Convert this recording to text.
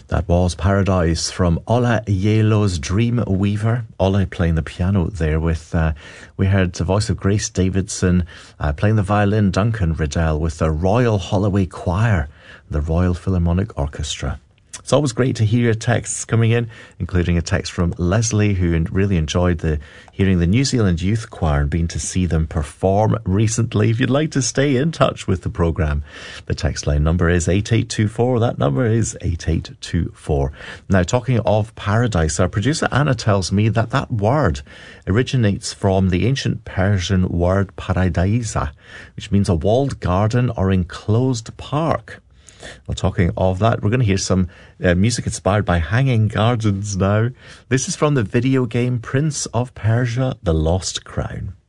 That was Paradise from Ola Yelo's Dream Weaver. Ola playing the piano there with, we heard the voice of Grace Davidson, playing the violin, Duncan Riddell, with the Royal Holloway Choir, the Royal Philharmonic Orchestra. It's always great to hear your texts coming in, including a text from Leslie, who really enjoyed hearing the New Zealand Youth Choir and been to see them perform recently. If you'd like to stay in touch with the programme, the text line number is 8824. That number is 8824. Now, talking of paradise, our producer Anna tells me that word originates from the ancient Persian word paradiesa, which means a walled garden or enclosed park. Well, talking of that, we're going to hear some music inspired by hanging gardens now. This is from the video game Prince of Persia: The Lost Crown.